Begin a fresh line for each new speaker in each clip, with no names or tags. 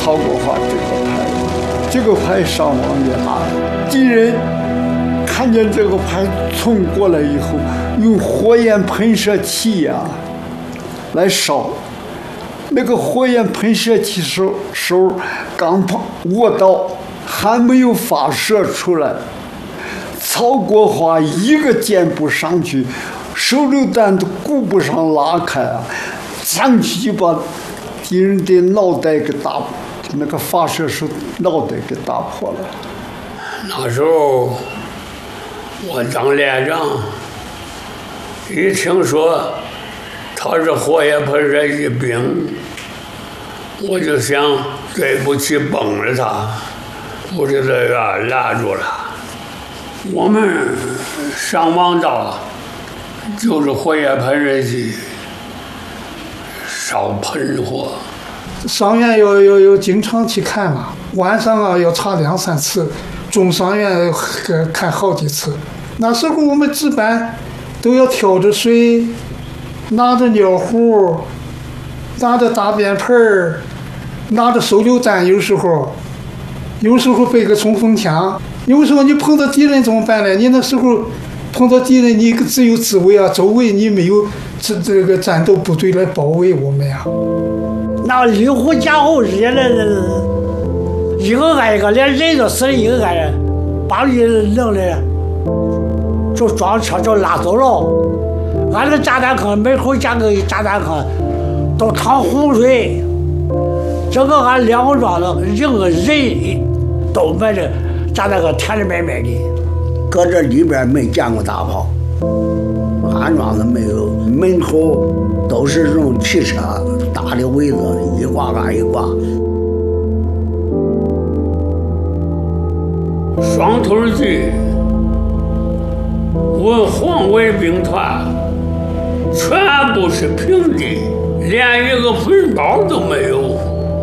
曹国华这个牌上王也拿了，敌人看见这个牌冲过来以后，用火焰喷射器呀来烧。那个火焰喷射器手刚握到，还没有发射出来，曹国华一个箭步上去，手榴弹都顾不上拉开啊，上去就把敌人的脑袋给打，那个发射手脑袋给打破了。
那时候我当连长，一听说他是火焰喷射器兵，我就想对不起崩了他，我就在这拦住了。我们上王道就是火焰喷射器烧喷火。
伤员要经常去看嘛，晚上啊要查2、3次，中伤员看好几次。那时候我们值班都要挑着水，拿着尿壶，拿着大便盆儿，拿着手榴弹，有时候背个冲锋枪。有时候你碰到敌人怎么办呢？你那时候碰到敌人，你只有自卫啊，周围你没有这个战斗部队来包围我们呀。
那离湖家后日那一个挨一个，连人都死了一个挨人，把你弄的就装车就拉走了。俺这炸弹坑门口加个炸弹坑，都淌洪水，这个俺2个庄子1个人都埋着炸弹坑填的满满的。
搁这里边没见过大炮，安庄子没有，门口都是这种汽车大的围子，一挂挂一挂。
双头骑我黄卫兵团全部是平地，连一个坟包都没有。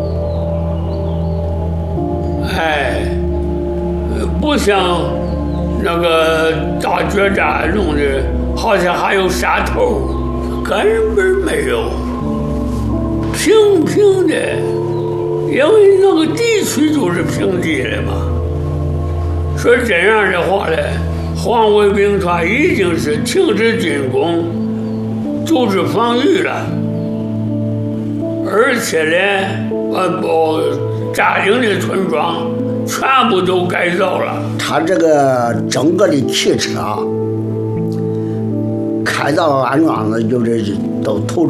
哎，不像那个大决战弄的好像还有山头，根本没有，平平的，因为那个地区就是平地的嘛。说这样的话呢，黄卫兵团已经是停止进攻，组织防御了，而且呢，占领的村庄全部都改造了。
他这个整个的汽车开到安庄子，就是都投